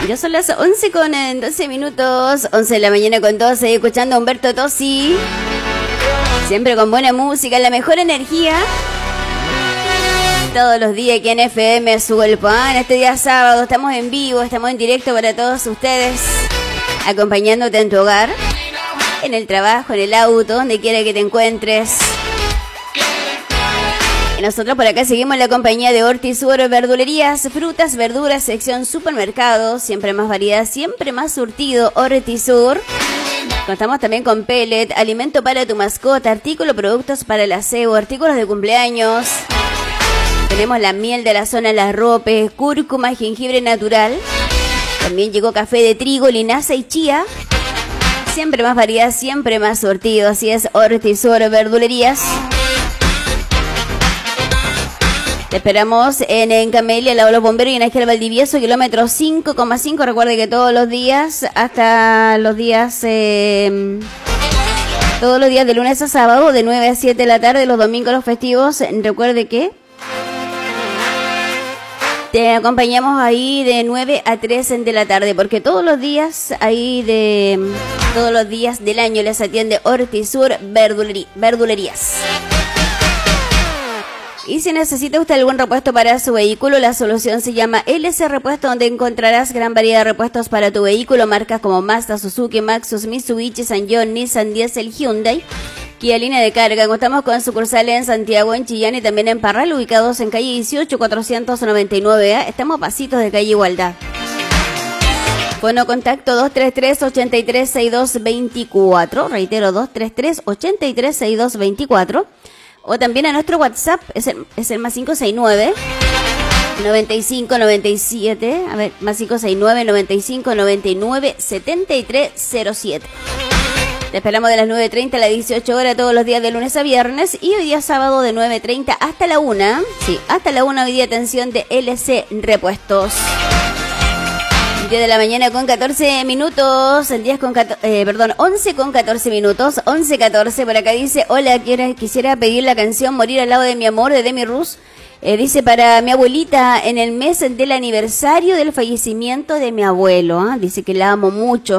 Ya son las 11 con 12 minutos, 11 de la mañana con 12, escuchando a Humberto Tozzi. Siempre con buena música, la mejor energía. Todos los días aquí en FM Suelpan. Este día sábado estamos en vivo, estamos en directo para todos ustedes, acompañándote en tu hogar, en el trabajo, en el auto, donde quiera que te encuentres. Y nosotros por acá seguimos la compañía de Hortisur Verdulerías, frutas, verduras, sección supermercado, siempre más variedad, siempre más surtido. Hortisur. Contamos también con pellet, alimento para tu mascota, artículos, productos para el aseo, artículos de cumpleaños. Tenemos la miel de la zona Las Ropes, cúrcuma, jengibre natural. También llegó café de trigo, linaza y chía. Siempre más variedad, siempre más surtido. Así es, Hortisur Verdulerías. Te esperamos en Camelia, al lado de los bomberos, y en Ángel Valdivieso, kilómetro 5,5. Recuerde que todos los días, hasta los días, todos los días de lunes a sábado, de 9 a 7 de la tarde, los domingos, los festivos. Recuerde que te acompañamos ahí de 9 a 3 de la tarde, porque todos los días todos los días del año les atiende Hortisur Verdulerías. Y si necesita usted algún repuesto para su vehículo, la solución se llama LC Repuesto, donde encontrarás gran variedad de repuestos para tu vehículo, marcas como Mazda, Suzuki, Maxus, Mitsubishi, Sanyong, Nissan, Diesel, Hyundai, Kia Línea de Carga. Contamos con sucursales en Santiago, en Chillán y también en Parral, ubicados en calle 18, 499A. Estamos a pasitos de calle Igualdad. Fono contacto 233-836224. Reitero, 233-836224. O también a nuestro WhatsApp, es el más 569 95 97, a ver, más 569 95 99 7307. Te esperamos de las 9:30 a las 18 horas todos los días de lunes a viernes, y hoy día sábado de 9:30 hasta la 1. Sí, hasta la 1 hoy día atención de LC Repuestos. 10 de la mañana con 14 minutos, 11 con 14 minutos, 11:14, por acá dice, hola, quisiera pedir la canción Morir al lado de mi amor de Demi Rus, dice para mi abuelita en el mes del aniversario del fallecimiento de mi abuelo, dice que la amo mucho,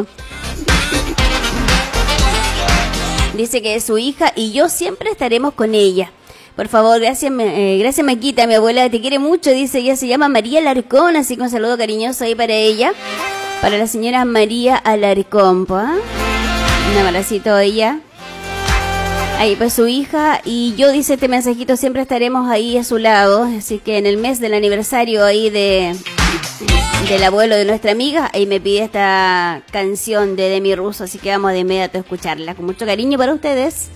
dice que es su hija y yo siempre estaremos con ella. Por favor, gracias Maquita, mi abuela te quiere mucho, dice, ella se llama María Alarcón, así que un saludo cariñoso ahí para ella, para la señora María Alarcón, un abracito a ella, ahí pues su hija, y yo, dice este mensajito, siempre estaremos ahí a su lado, así que en el mes del aniversario ahí del abuelo de nuestra amiga, ahí me pide esta canción de Demi Russo, así que vamos de inmediato a escucharla, con mucho cariño para ustedes.